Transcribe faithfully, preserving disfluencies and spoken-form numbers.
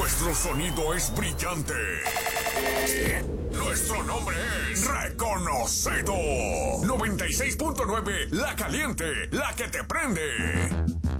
Nuestro sonido es brillante. Nuestro nombre es reconocido. noventa y seis punto nueve, La Caliente, la que te prende.